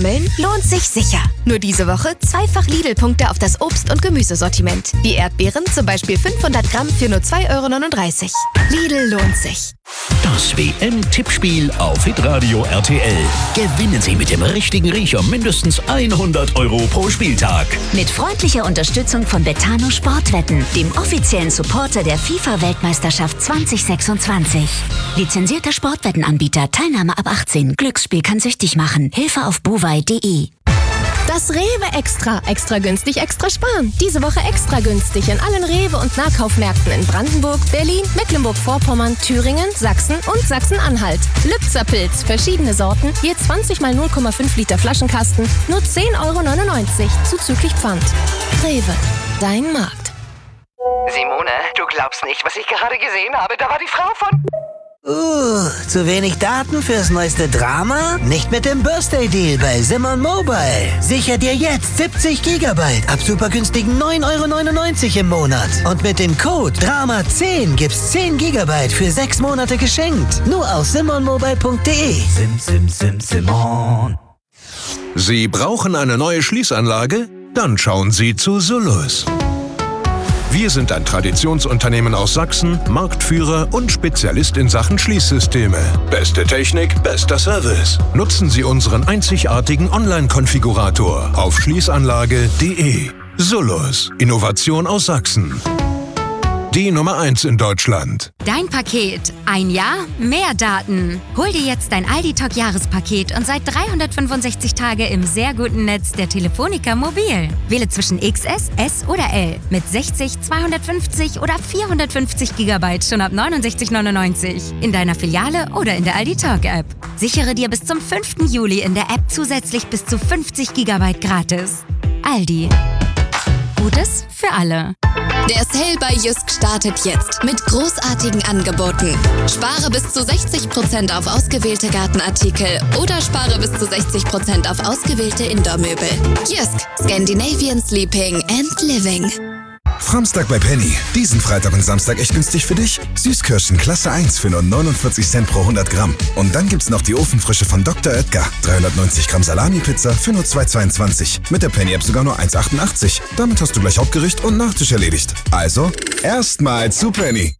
sammeln lohnt sich sicher. Nur diese Woche zweifach Lidl-Punkte auf das Obst- und Gemüsesortiment. Die Erdbeeren zum Beispiel 500 Gramm für nur 2,39 €. Lidl lohnt sich. Das WM-Tippspiel auf Hitradio RTL. Gewinnen Sie mit dem richtigen Riecher mindestens 100 € pro Spieltag. Mit freundlicher Unterstützung von Betano Sportwetten, dem offiziellen Supporter der FIFA-Weltmeisterschaft 2026. Lizenzierter Sportwettenanbieter, Teilnahme ab 18. Glücksspiel kann süchtig machen. Hilfe auf bovai.de. Das Rewe Extra. Extra günstig, extra sparen. Diese Woche extra günstig in allen Rewe- und Nahkaufmärkten in Brandenburg, Berlin, Mecklenburg-Vorpommern, Thüringen, Sachsen und Sachsen-Anhalt. Lübzer-Pilz, verschiedene Sorten, je 20 mal 0,5 Liter Flaschenkasten, nur 10,99 € zuzüglich Pfand. Rewe, dein Markt. Simone, du glaubst nicht, was ich gerade gesehen habe. Da war die Frau von... Zu wenig Daten fürs neueste Drama? Nicht mit dem Birthday Deal bei Simon Mobile. Sicher dir jetzt 70 GB ab super günstigen 9,99 € im Monat. Und mit dem Code DRAMA10 gibt's 10 GB für 6 Monate geschenkt. Nur auf simonmobile.de. Simon. Sie brauchen eine neue Schließanlage? Dann schauen Sie zu Sullus. Wir sind ein Traditionsunternehmen aus Sachsen, Marktführer und Spezialist in Sachen Schließsysteme. Beste Technik, bester Service. Nutzen Sie unseren einzigartigen Online-Konfigurator auf schließanlage.de. Sullus, Innovation aus Sachsen. Die Nummer 1 in Deutschland. Dein Paket. Ein Jahr, mehr Daten. Hol dir jetzt dein Aldi Talk Jahrespaket und seit 365 Tage im sehr guten Netz der Telefonica Mobil. Wähle zwischen XS, S oder L mit 60, 250 oder 450 GB schon ab 69,99 € in deiner Filiale oder in der Aldi Talk App. Sichere dir bis zum 5. Juli in der App zusätzlich bis zu 50 GB gratis. Aldi. Gutes für alle. Der Sale bei Jysk startet jetzt mit großartigen Angeboten. Spare bis zu 60% auf ausgewählte Gartenartikel oder spare bis zu 60% auf ausgewählte Indoor-Möbel. Jysk, Scandinavian Sleeping and Living. Framstag bei Penny. Diesen Freitag und Samstag echt günstig für dich. Süßkirschen Klasse 1 für nur 49 Cent pro 100 Gramm. Und dann gibt's noch die Ofenfrische von Dr. Oetker. 390 Gramm Salami-Pizza für nur 2,22. Mit der Penny-App sogar nur 1,88. Damit hast du gleich Hauptgericht und Nachtisch erledigt. Also, erstmal zu Penny.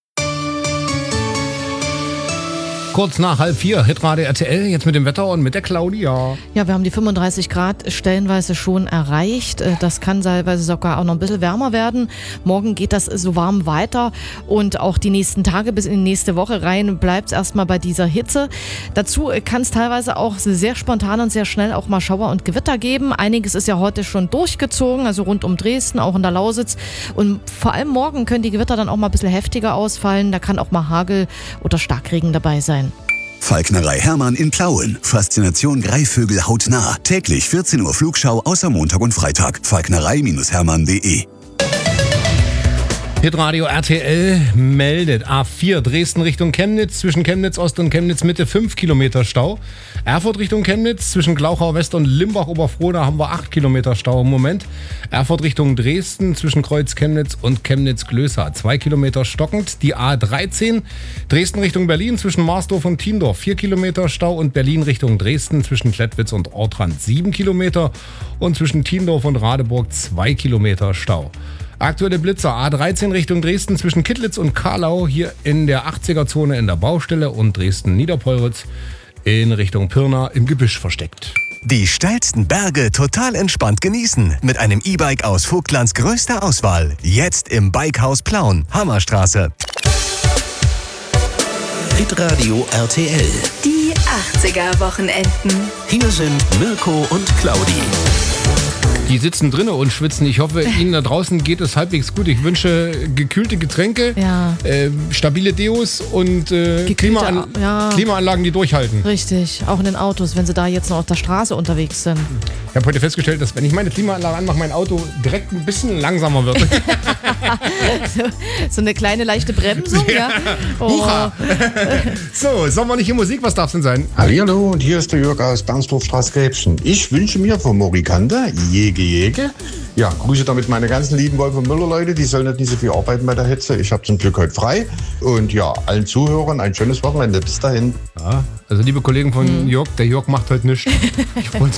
Kurz nach 3:30, Hitradio RTL, jetzt mit dem Wetter und mit der Claudia. Ja, wir haben die 35 Grad stellenweise schon erreicht. Das kann teilweise sogar auch noch ein bisschen wärmer werden. Morgen geht das so warm weiter und auch die nächsten Tage bis in die nächste Woche rein bleibt es erstmal bei dieser Hitze. Dazu kann es teilweise auch sehr spontan und sehr schnell auch mal Schauer und Gewitter geben. Einiges ist ja heute schon durchgezogen, also rund um Dresden, auch in der Lausitz. Und vor allem morgen können die Gewitter dann auch mal ein bisschen heftiger ausfallen. Da kann auch mal Hagel oder Starkregen dabei sein. Falknerei Hermann in Plauen. Faszination Greifvögel hautnah. Täglich 14 Uhr Flugschau außer Montag und Freitag. Falknerei-hermann.de. Hitradio RTL meldet A4 Dresden Richtung Chemnitz, zwischen Chemnitz Ost und Chemnitz Mitte 5 Kilometer Stau. Erfurt Richtung Chemnitz, zwischen Glauchau West und Limbach-Oberfrohna haben wir 8 Kilometer Stau im Moment. Erfurt Richtung Dresden, zwischen Kreuz Chemnitz und Chemnitz-Glösa 2 Kilometer stockend. Die A13 Dresden Richtung Berlin, zwischen Marsdorf und Tiendorf 4 Kilometer Stau und Berlin Richtung Dresden, zwischen Klettwitz und Ortrand 7 Kilometer und zwischen Tiendorf und Radeburg 2 Kilometer Stau. Aktuelle Blitzer A13 Richtung Dresden zwischen Kittlitz und Karlau, hier in der 80er-Zone in der Baustelle und Dresden-Niederpolritz in Richtung Pirna im Gebüsch versteckt. Die steilsten Berge total entspannt genießen mit einem E-Bike aus Vogtlands größter Auswahl. Jetzt im Bikehaus Plauen, Hammerstraße. Hitradio RTL. Die 80er-Wochenenden. Hier sind Mirko und Claudi. Die sitzen drinnen und schwitzen. Ich hoffe, Ihnen da draußen geht es halbwegs gut. Ich wünsche gekühlte Getränke, stabile Deos und Klimaanlagen, die durchhalten. Richtig, auch in den Autos, wenn Sie da jetzt noch auf der Straße unterwegs sind. Ich habe heute festgestellt, dass wenn ich meine Klimaanlage anmache, mein Auto direkt ein bisschen langsamer wird. so eine kleine leichte Bremsung, ja. Oh. So, sollen wir nicht hier Musik? Was darf es denn sein? Hallihallo, und hier ist der Jörg aus Bernsdorfstraße-Gräbchen. Ich wünsche mir von Morikante Jäge. Ja, grüße damit meine ganzen lieben Wolf- und Müller-Leute. Die sollen nicht so viel arbeiten bei der Hitze. Ich habe zum Glück heute frei. Und ja, allen Zuhörern ein schönes Wochenende. Bis dahin. Ja, also liebe Kollegen von Jörg, der Jörg macht heute nichts. Ich wollte